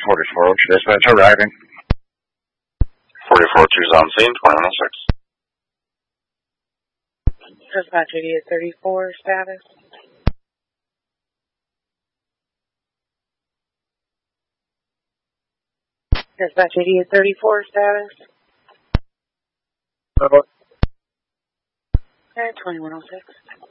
44, dispatch arriving. 44-2's on scene, 2106. Dispatch 8834, status. Dispatch 8834, status. Hello. And 2106.